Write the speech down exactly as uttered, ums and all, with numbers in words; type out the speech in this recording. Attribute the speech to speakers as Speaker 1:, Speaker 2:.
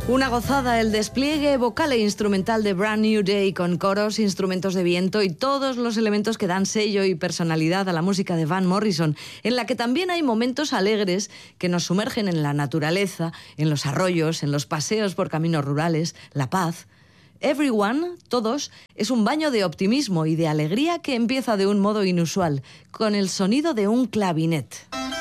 Speaker 1: Una gozada el despliegue vocal e instrumental de Brand New Day, con coros, instrumentos de viento y todos los elementos que dan sello y personalidad a la música de Van Morrison, en la que también hay momentos alegres que nos sumergen en la naturaleza, en los arroyos, en los paseos por caminos rurales, la paz. Everyone, todos, es un baño de optimismo y de alegría que empieza de un modo inusual, con el sonido de un clavinet.